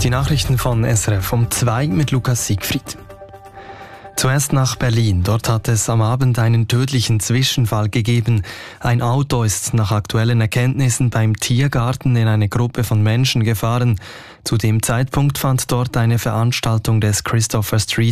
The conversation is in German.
Die Nachrichten von SRF um 2 mit Lukas Siegfried. Zuerst nach Berlin. Dort hat es am Abend einen tödlichen Zwischenfall gegeben. Ein Auto ist nach aktuellen Erkenntnissen beim Tiergarten in eine Gruppe von Menschen gefahren. Zu dem Zeitpunkt fand dort eine Veranstaltung des Christopher Street